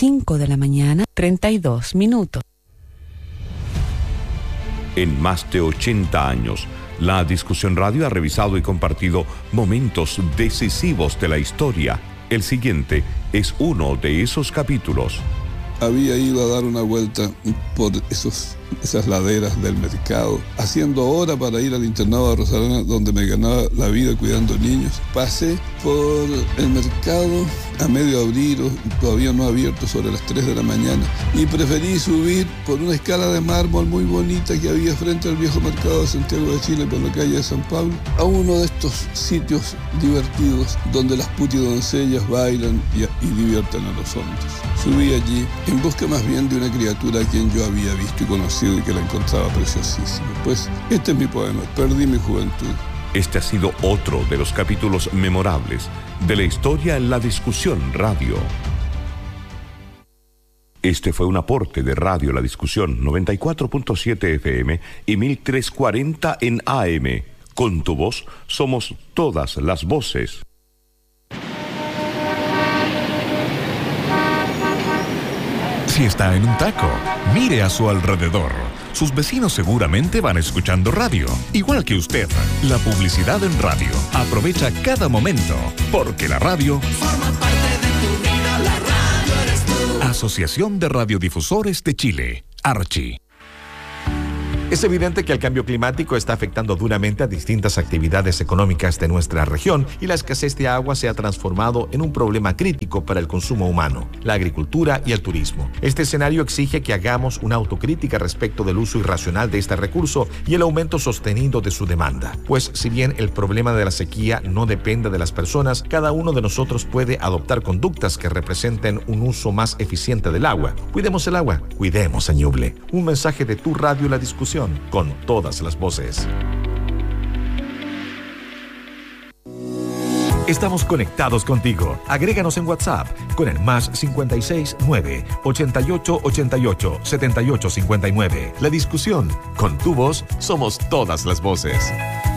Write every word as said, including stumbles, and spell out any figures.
cinco de la mañana, treinta y dos minutos. En más de ochenta años, la Discusión Radio ha revisado y compartido momentos decisivos de la historia. El siguiente es uno de esos capítulos. Había ido a dar una vuelta por esos, esas laderas del mercado, haciendo hora para ir al internado de Rosalena, donde me ganaba la vida cuidando niños. Pasé por el mercado a medio abrir, todavía no abierto, sobre las tres de la mañana, y preferí subir por una escala de mármol muy bonita que había frente al viejo mercado de Santiago de Chile, por la calle de San Pablo, a uno de estos sitios divertidos donde las putidoncellas bailan y, y divierten a los hombres. Subí allí en busca más bien de una criatura a quien yo había visto y conocido y que la encontraba preciosísima. Pues este es mi poema, perdí mi juventud. Este ha sido otro de los capítulos memorables de la historia en la Discusión Radio. Este fue un aporte de Radio La Discusión noventa y cuatro punto siete F M y mil trescientos cuarenta en A M. Con tu voz somos todas las voces. Si está en un taco, mire a su alrededor. Sus vecinos seguramente van escuchando radio, igual que usted. La publicidad en radio. Aprovecha cada momento, porque la radio forma parte de tu vida. La radio eres tú. Asociación de Radiodifusores de Chile, Archi. Es evidente que el cambio climático está afectando duramente a distintas actividades económicas de nuestra región y la escasez de agua se ha transformado en un problema crítico para el consumo humano, la agricultura y el turismo. Este escenario exige que hagamos una autocrítica respecto del uso irracional de este recurso y el aumento sostenido de su demanda. Pues si bien el problema de la sequía no depende de las personas, cada uno de nosotros puede adoptar conductas que representen un uso más eficiente del agua. Cuidemos el agua, cuidemos a Ñuble. Un mensaje de tu radio La Discusión, con todas las voces. Estamos conectados contigo. Agréganos en WhatsApp con el más cincuenta y seis nueve, ochenta y ocho ochenta y ocho, setenta y ocho cincuenta y nueve. La Discusión, con tu voz somos todas las voces.